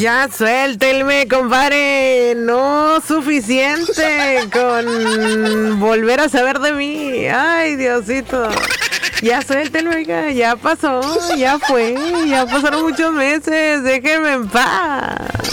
Ya suéltenme, compadre. No suficiente con volver a saber de mí. Ay, Diosito. Ya suéltenme, oiga. Ya pasó, ya fue. Ya pasaron muchos meses. Déjenme en paz.